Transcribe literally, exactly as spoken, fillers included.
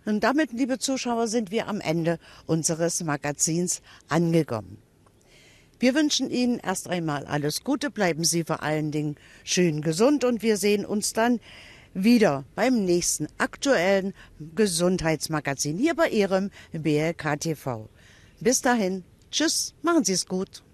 Und damit, liebe Zuschauer, sind wir am Ende unseres Magazins angekommen. Wir wünschen Ihnen erst einmal alles Gute, bleiben Sie vor allen Dingen schön gesund und wir sehen uns dann wieder beim nächsten aktuellen Gesundheitsmagazin hier bei Ihrem B L K T V. Bis dahin, tschüss, machen Sie es gut.